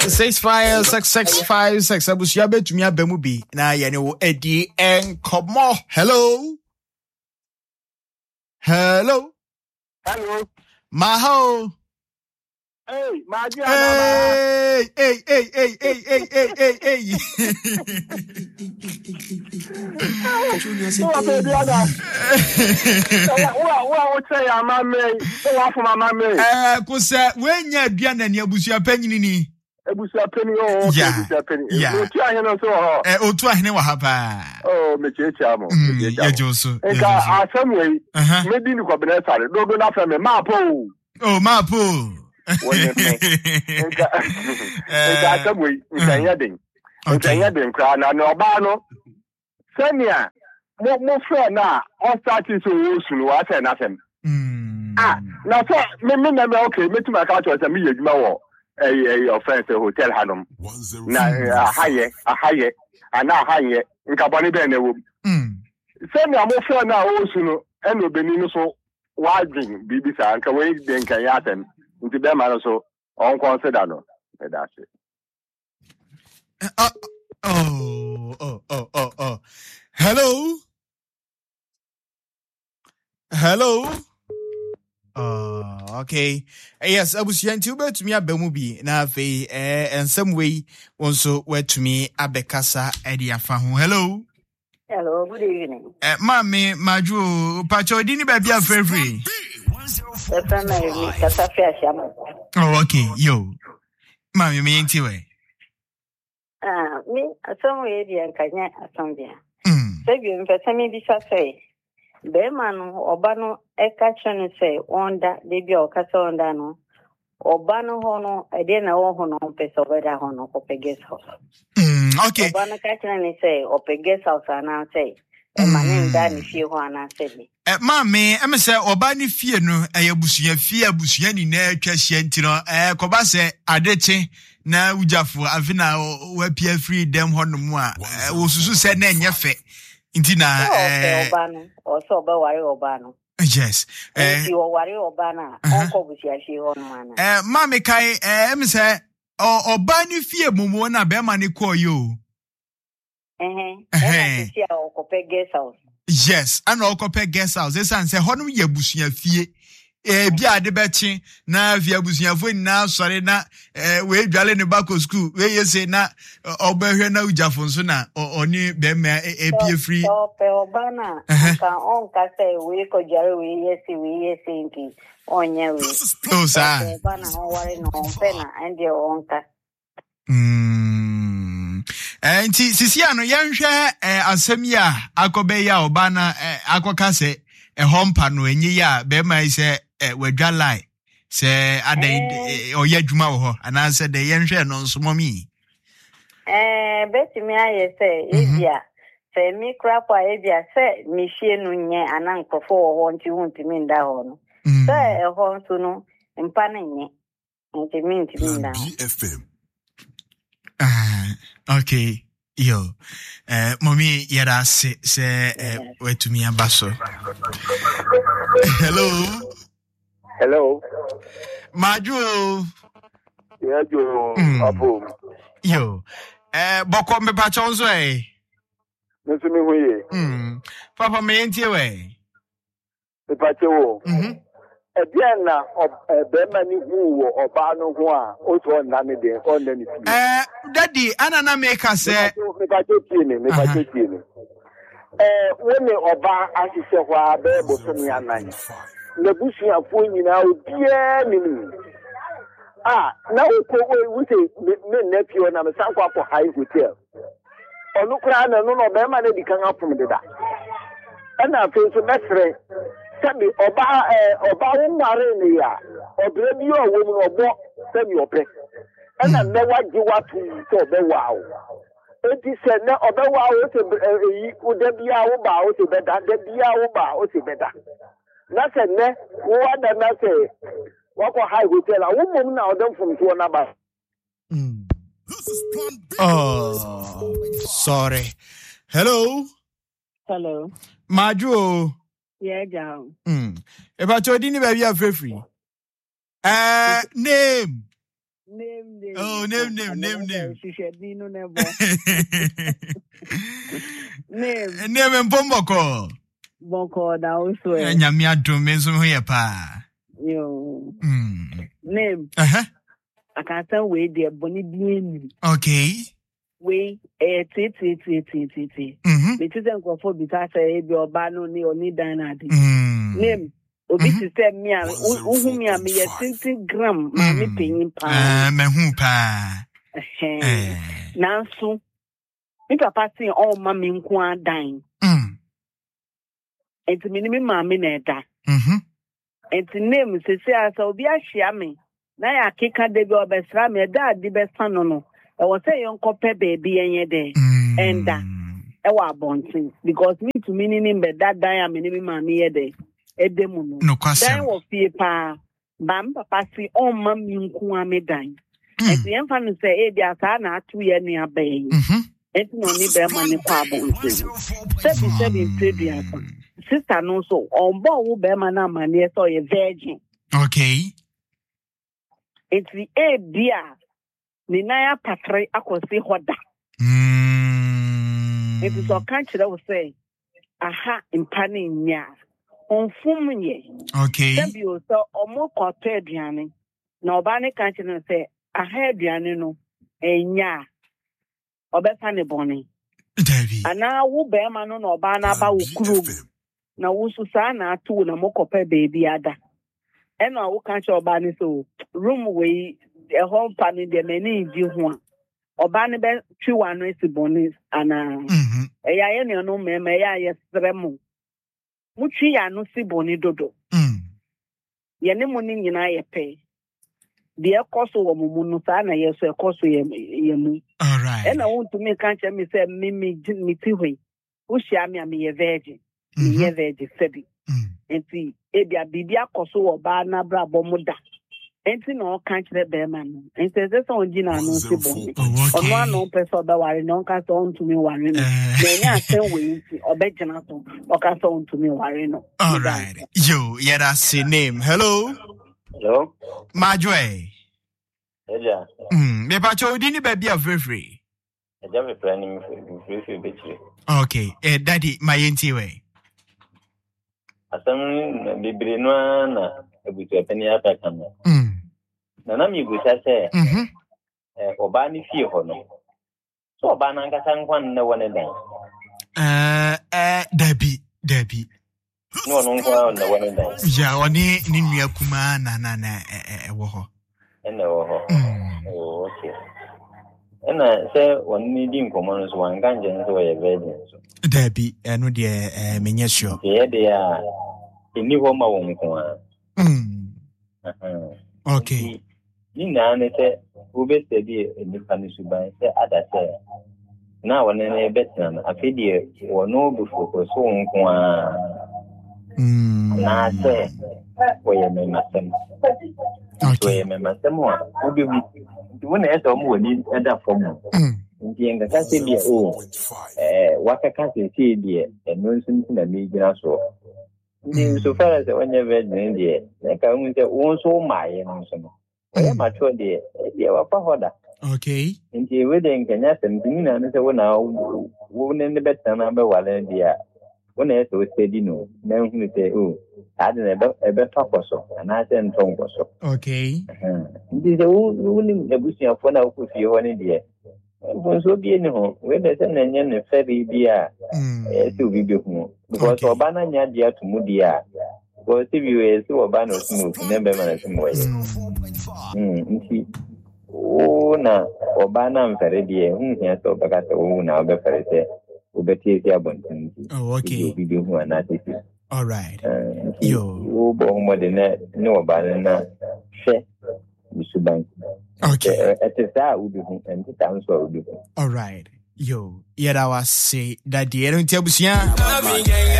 65656 abusia betumi abamu bi na ye ne wo edi enkomo. Hello. Maho. Hey, Magia. Hey. Kusa wenya aduane ne abusua panyini ni. Abusua penny abusua penny. Otu ahene so ho. Otu ahene wa ha pa. Oh, mechechi amo. Ya joso. Enka asemwe, medi ni kwabena sare. Dodo na fe me mapo. Oh, mapo. Enka asemwe, nkanya den. Nkanya den kra na oba no. Senia mo friend na on start so sunu wa say na fem. Na so me na me okay, me tuma ka cho say me yeduma wo offense hotel hanom. Na haye ana haye nka boni be na wo. Senia mo friend na o sunu e no beni no so wa dwin bibi sa nka we de nka ya atem. Nti be ma no so on consider no. That's it. Oh. Hello. Okay. Yes, abusia nti ubetumi abamu bi na afei in some way wonso wetumi abekasa edi afa ho. Hello, good evening. Mami Maju pacho di ni ba bia free. Oh, okay. Yo. Mami me nti we. Me asomwe bi ankanya asomdia. Sebi mpesa mi bisa say. Be manu obano eka chene say onda debi okasa onda no. Obano hono ede na wo hono pesa obeda hono ko guest house. Okay. Obano ka chene say guest house ana say. E manu nda ni fie ho ana say. Mami emese oba ni fie no eyabusuya fie abusuya ni na atwa hia ntino koba se adeche na ujafo afina wapia free dem honom a wosusu se na enyefe nti na obano also oba wari obano. Yes. Nti wo wari obana onko busia hie honom ana. Mami kai emese oba ni fie mumu na be ma ni ko yo. Sia okope guest house. Yes, and okope guest house. Esan se honum ye busuya fie. Bi ade bechi na via busuafo na sore na we dwale ne back school we yese na obehwe na ujafo nso na oni be me pie free so pe obana ka on ka say we ko jare we yese nti onya we so sa obana ho ware no pe na ande on ka enti sisi ano yenhwe asem ya akobe ya obana akoka se hompa no enyi ya be mai se wadwa lie se adan oya dwuma wo ho ana se de yenhwe no nso momi betimi aye se ebia se mi krapa ebia se mi hie no nye ana nkofo wo ho nti huntimi nda ho no se ho nso no mpa na nye ntimi nda BFM. Okay. Yo, mommy, yada se wetumi abaso. Hello. Maju. Yeah, jo. Apo. Yo. Boko me pa chonzo Nso mi huye. Papa me enti we. Me pa chewo. Ebia na bema ni hu wo oba no ho a o so na me de on na ni fi. Daddy anana make us me pa tie ni. Woni oba asise ho a be bo so ni anan. Na busuafo nyina obia ni. Na ko we say me nephew na me san kwa high hotel. Onu kra na no bema na di kan apom deda. Na fe so mesre Semi oba wumare ni ya obre bi o wo mu obo semi ope na me waji watu so be wow enti se na obe wow o se yi ude bia wo ba o se beda de bia wo ba o se beda na se ne wo ada na se wako high hotel a wo mum na odem fom so na ba Oh, sorry. Hello. Maju. Yeah, down. If I told you baby are free. Name. Name. Oh, name. Name Bomboko. Boko da also. Nyamia domenzo here pa. Yo. Name. I can't tell where the bonny being. Okay. We It isn't go for because your bano ni oni dana. Name. Obi to say me a me 60 gram mami penyin pa. Mehu pa. Nanso. Mi papa say all mami nko adan. Enti me mami na eda. Enti name se asa obi ahia me. Na ya keka de bi obesra me da di besa no. I was say yon kope baby enye de. Enda. E wa bontin because me to me ni be that dan me ni mami ye de. Edemu no kwasem. Dan wo fie pa. Bam papa si on mami nko amedan. Enti en fa no say e dia sa na atu ye ni abai. Enti no ni be ma ni kwa bontin. Sebi predia. Sister no so on bo wo be ma na mani so ye virgin. Okay. Enti e dia ni na ya patre akosi hoda. Enti so kan kire wo say aha impani nya. Onfumye. Okay. Sebi o so omo kote aduane. Na oba ne kan kire say aha aduane no enya. Obesa ne boni. David. Ana wo be ma no na oba na ba wo kuro. Na wo so sa na atu na mokope baby ada. Eno wo kan che oba ni so room we e home pani de many di ho. Oba ne be twi wano esiboni ana. Eya ye ne no me ya ye sremu. Mutwi ya no siboni dodo. Ye ne mo ni nyina ye pe. De ekoso wo mu no sa na ye so ekoso ye mu. All right. Ena wo ntumi kan che me say mi ti hwe. Wo hia me am ye virgin. Ye virgin sebi. Enti ebia bibia koso wo ba na bra bomuda. Enti no kan kire be ma no. Enti se so onjina no se bo. Ono ano peso be ware no kan so ontumi ware no. Na nya asen we nti obegina so o kan so ontumi ware no. All right. Yo, yeah, that's the name. Hello. Hello. Majwe. Eja. Me pa cho di ni baby a free. Eja me planning free betri. Okay. Daddy, my yenti we. Asam bibiri no na ebutu epeni ataka no. Na mi buta se oba ni fie ho no. So oba na nkasa nkwan na wone dan. Debbie. No nkwan na wone dan. Ja, oni ni nua kuma na wo ho. Ena wo ho. Oh, okay. Ena se woni di nkomo no so wanka nje no so ye virgin so. Debbie, no de menye sure. Ye de ya eni ho ma wo nkwa. Okay. Ni na ne se ube se bi eni pani suban se ada se na wona na betina na afedi wono bufu ko so nkwa. Na se oye me masem. Okay. Me masem wa obi wona e so mo woni eda fom. Nti nga se bi wakaka se bi eno nsun na me gina so. Ndi so far as onye virgin die na ka hu se won so maye no so no. Ya macho die wa fa hoda. Okay. Nti we de nkanya semtini na se wona wo ne betana be wale dia. Wona e so steady no na hu se ade na ebe takoso na se ntongoso. Okay. Nti se wo ni ebusia fo na wo fie ho ne die. So be any home, when there's an onion and ferry beer, to be home. Because Obana Nadia to Mudia, because if you were so Obano smooth, never manage more. Oh, now Obana and Ferredia, whom he has so back at the own now, the Ferret, who betty is abundant. Oh, okay. We do who are not. All right. You more than that, no Obana, share, Mr. Bank. Okay. All right. Yo, yeah, I was say that the end of